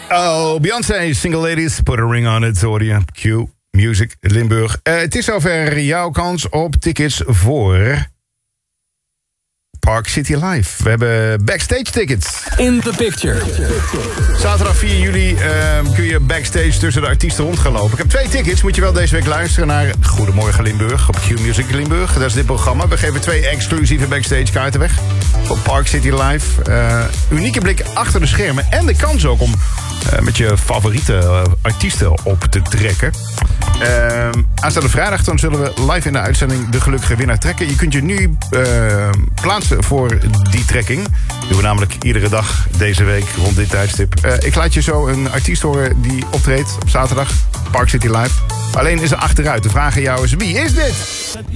Oh, Beyoncé, Single Ladies, Put a Ring on It, hoor je. Q Music Limburg. Het is zover jouw kans op tickets voor Park City Live. We hebben backstage tickets. In the picture. Zaterdag 4 juli kun je backstage tussen de artiesten rond gaan lopen. Ik heb 2 tickets. Moet je wel deze week luisteren naar Goedemorgen Limburg op Q Music Limburg. Dat is dit programma. We geven 2 exclusieve backstage kaarten weg op Park City Live. Unieke blik achter de schermen en de kans ook om met je favoriete artiesten op te trekken. Aanstaande vrijdag dan zullen we live in de uitzending de gelukkige winnaar trekken. Je kunt je nu plaatsen voor die trekking. Dat doen we namelijk iedere dag deze week rond dit tijdstip. Ik laat je zo een artiest horen die optreedt op zaterdag. Park City Live. Alleen is er achteruit. De vraag aan jou is: wie is dit?